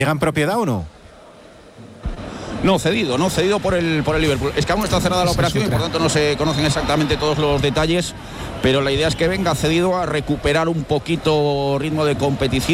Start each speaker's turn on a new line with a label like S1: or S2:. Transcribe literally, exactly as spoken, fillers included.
S1: ¿Llega en propiedad o no?
S2: No, cedido, no, cedido por el, por el Liverpool. Es que aún no está cerrada la operación y por tanto no se conocen exactamente todos los detalles, pero la idea es que venga cedido a recuperar un poquito ritmo de competición.